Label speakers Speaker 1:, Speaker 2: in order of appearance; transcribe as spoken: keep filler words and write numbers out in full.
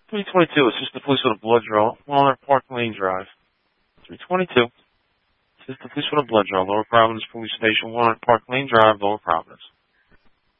Speaker 1: three twenty-two, assist the police with a blood draw, Walnut Park Lane Drive. three twenty-two, assist the police with a blood draw, Lower Providence Police Station, Walnut Park Lane Drive, Lower Providence.